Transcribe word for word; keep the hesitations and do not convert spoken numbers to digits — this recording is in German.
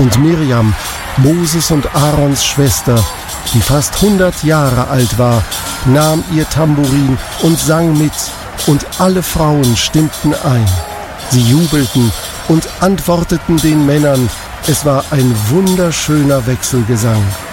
Und Mirjam, Moses und Aarons Schwester, die fast hundert Jahre alt war, nahm ihr Tambourin und sang mit, und alle Frauen stimmten ein. Sie jubelten und antworteten den Männern. Es war ein wunderschöner Wechselgesang.